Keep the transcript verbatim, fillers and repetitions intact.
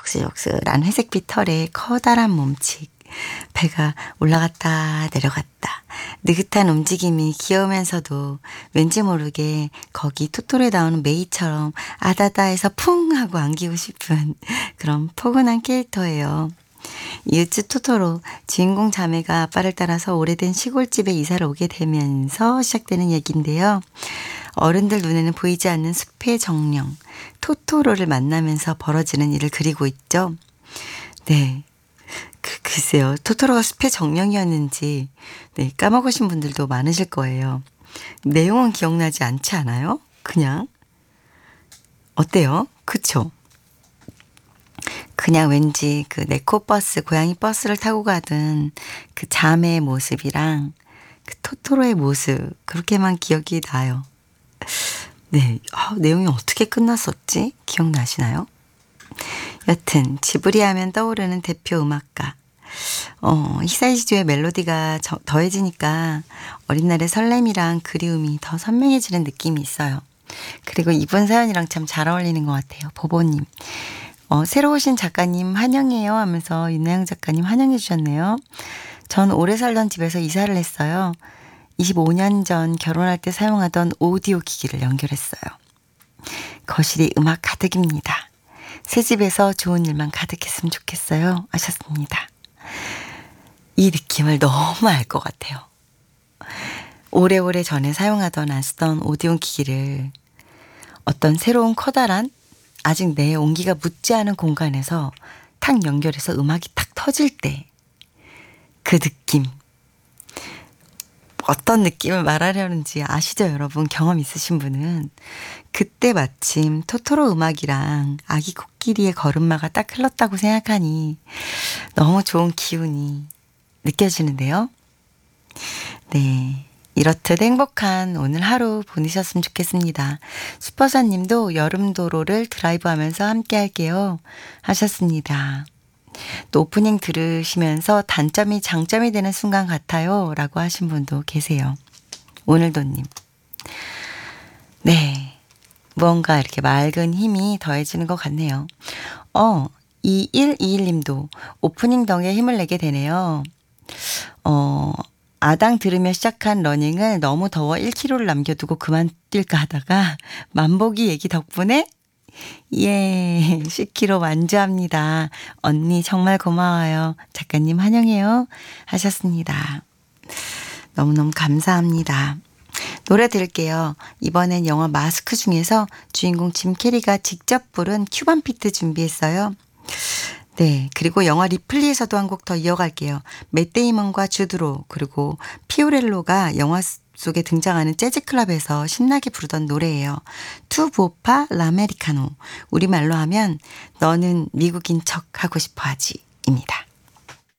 억슬억슬한 회색빛 털에 커다란 몸칙. 배가 올라갔다 내려갔다. 느긋한 움직임이 귀여우면서도 왠지 모르게 거기 토토로에 나오는 메이처럼 아다다해서 풍 하고 안기고 싶은 그런 포근한 캐릭터예요. 이웃집 토토로 주인공 자매가 아빠를 따라서 오래된 시골집에 이사를 오게 되면서 시작되는 얘기인데요. 어른들 눈에는 보이지 않는 숲의 정령, 토토로를 만나면서 벌어지는 일을 그리고 있죠. 네. 그, 글쎄요. 토토로가 숲의 정령이었는지 네, 까먹으신 분들도 많으실 거예요. 내용은 기억나지 않지 않아요? 그냥. 어때요? 그쵸? 그냥 왠지 그 네코버스, 고양이 버스를 타고 가던 그 자매의 모습이랑 그 토토로의 모습, 그렇게만 기억이 나요. 네, 아, 내용이 어떻게 끝났었지? 기억나시나요? 여튼 지브리 하면 떠오르는 대표 음악가. 어, 히사이시조의 멜로디가 저, 더해지니까 어린 날의 설렘이랑 그리움이 더 선명해지는 느낌이 있어요. 그리고 이번 사연이랑 참 잘 어울리는 것 같아요. 보보님. 어, 새로 오신 작가님 환영해요 하면서 윤나영 작가님 환영해 주셨네요. 전 오래 살던 집에서 이사를 했어요. 이십오 년 전 결혼할 때 사용하던 오디오 기기를 연결했어요. 거실이 음악 가득입니다. 새 집에서 좋은 일만 가득했으면 좋겠어요 하셨습니다. 이 느낌을 너무 알 것 같아요. 오래오래 전에 사용하던 안 쓰던 오디오 기기를 어떤 새로운 커다란 아직 내 온기가 묻지 않은 공간에서 탁 연결해서 음악이 탁 터질 때 그 느낌. 어떤 느낌을 말하려는지 아시죠, 여러분? 경험 있으신 분은. 그때 마침 토토로 음악이랑 아기 코끼리의 걸음마가 딱 흘렀다고 생각하니 너무 좋은 기운이 느껴지는데요. 네. 이렇듯 행복한 오늘 하루 보내셨으면 좋겠습니다. 슈퍼사님도 여름도로를 드라이브하면서 함께 할게요 하셨습니다. 또 오프닝 들으시면서 단점이 장점이 되는 순간 같아요 라고 하신 분도 계세요. 오늘도님. 네. 무언가 이렇게 맑은 힘이 더해지는 것 같네요. 어, 이일이일님도 오프닝 덕에 힘을 내게 되네요. 어, 아당 들으며 시작한 러닝을 너무 더워 일 킬로미터를 남겨두고 그만 뛸까 하다가 만보기 얘기 덕분에 예, 십 킬로미터 완주합니다. 언니 정말 고마워요. 작가님 환영해요 하셨습니다. 너무너무 감사합니다. 노래 들을게요. 이번엔 영화 마스크 중에서 주인공 짐 캐리가 직접 부른 큐반 피트 준비했어요. 네, 그리고 영화 리플리에서도 한 곡 더 이어갈게요. 맷 데이먼과 주드로 그리고 피오렐로가 영화 속에 등장하는 재즈클럽에서 신나게 부르던 노래예요. 투 보파 라메리카노. 우리말로 하면 너는 미국인 척 하고 싶어 하지 입니다.